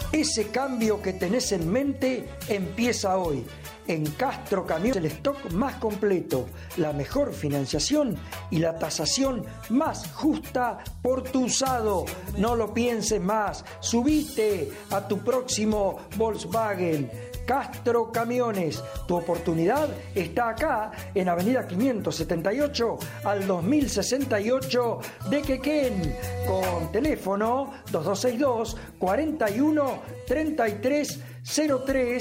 Ese cambio que tenés en mente empieza hoy. En Castro Camiones el stock más completo, la mejor financiación y la tasación más justa por tu usado. No lo pienses más, subite a tu próximo Volkswagen. Castro Camiones, tu oportunidad está acá en Avenida 578 al 2068 de Quequén, con teléfono 2262 41 33 03